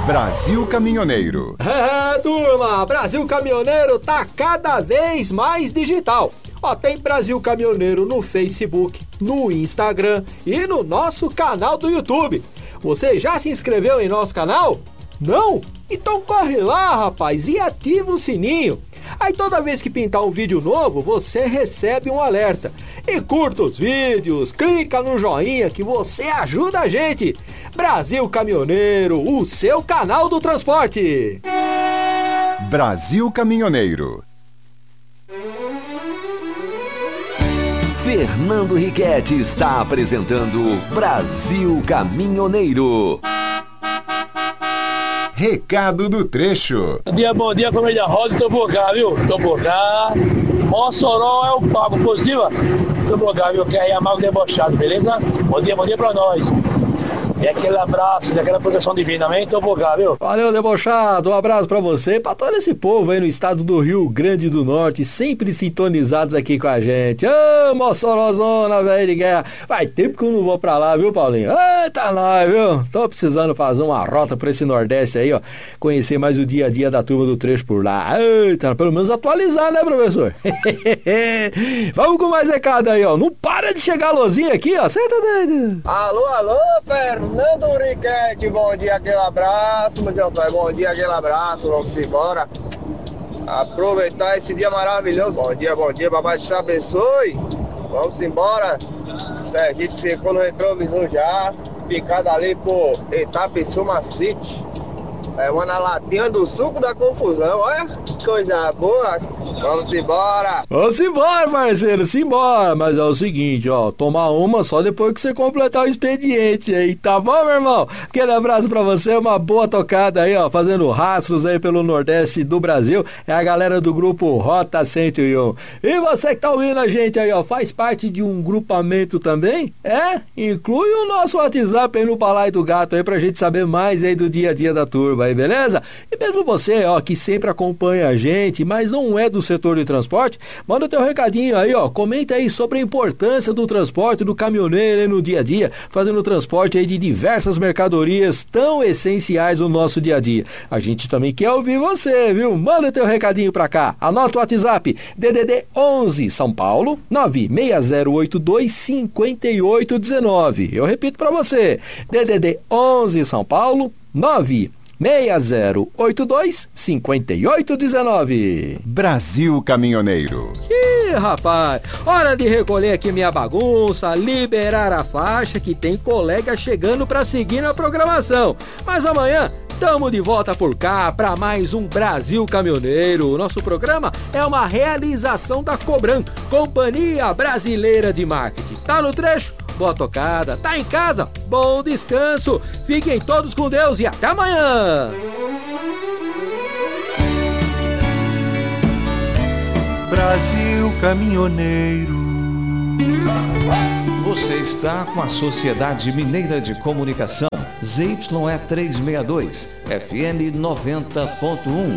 Brasil Caminhoneiro. Turma, Brasil Caminhoneiro tá cada vez mais digital. Ó, tem Brasil Caminhoneiro no Facebook, no Instagram e no nosso canal do YouTube. Você já se inscreveu em nosso canal? Não? Então corre lá, rapaz, e ativa o sininho. Aí toda vez que pintar um vídeo novo, você recebe um alerta. E curta os vídeos, clica no joinha que você ajuda a gente. Brasil Caminhoneiro, o seu canal do transporte. Brasil Caminhoneiro. Fernando Riquetti está apresentando Brasil Caminhoneiro. Recado do trecho. Bom dia, família Roda e Tobogá, viu? Tobogá, Mossoró é o papo positiva. Tobogá, viu? Que é amargo debochado, beleza? Bom dia pra nós. E aquele abraço, e aquela proteção divina, amém? Tobogá, viu? Valeu, debochado. Um abraço pra você e pra todo esse povo aí no estado do Rio Grande do Norte, sempre sintonizados aqui com a gente. Ô, Mossorozona, velho de guerra. Faz tempo que eu não vou pra lá, viu, Paulinho? Eita, nós, viu? Tô precisando fazer uma rota pra esse Nordeste aí, ó. Conhecer mais o dia a dia da turma do trecho por lá. Eita, pelo menos atualizar, né, professor? Vamos com mais recado aí, ó. Não para de chegar a luzinha aqui, ó. Senta dentro. Alô, Fernando Riquetti, bom dia, aquele abraço, meu pai, bom dia, aquele abraço, vamos embora. Aproveitar esse dia maravilhoso. Bom dia, papai te abençoe. Vamos embora. Serginho ficou no retrovisor já, picado ali por Itapissuma City. Levando a latinha do suco da confusão, olha, coisa boa. Vamos embora. Vamos embora, parceiro, simbora. Mas é o seguinte, ó, tomar uma só depois que você completar o expediente aí, tá bom, meu irmão? Aquele abraço pra você, uma boa tocada aí, ó, fazendo rastros aí pelo Nordeste do Brasil. É a galera do grupo Rota 101. E você que tá ouvindo a gente aí, ó, faz parte de um grupamento também? Inclui o nosso WhatsApp aí no Balaio do Gato aí pra gente saber mais aí do dia a dia da turma aí, beleza? E mesmo você, ó, que sempre acompanha a gente, mas não é do setor de transporte, manda o teu recadinho aí, ó, comenta aí sobre a importância do transporte do caminhoneiro aí no dia a dia, fazendo o transporte aí de diversas mercadorias tão essenciais no nosso dia a dia. A gente também quer ouvir você, viu? Manda teu recadinho pra cá, anota o WhatsApp, DDD 11 São Paulo 96082 5819. Eu repito pra você, DDD 11 São Paulo 96082-5819. Brasil Caminhoneiro. Ih, rapaz, hora de recolher aqui minha bagunça, liberar a faixa que tem colega chegando para seguir na programação. Mas amanhã estamos de volta por cá para mais um Brasil Caminhoneiro. Nosso programa é uma realização da Cobran, Companhia Brasileira de Marketing. Tá no trecho? Boa tocada. Tá em casa? Bom descanso. Fiquem todos com Deus e até amanhã. Brasil Caminhoneiro. Você está com a Sociedade Mineira de Comunicação, ZYE 362, FM 90.1.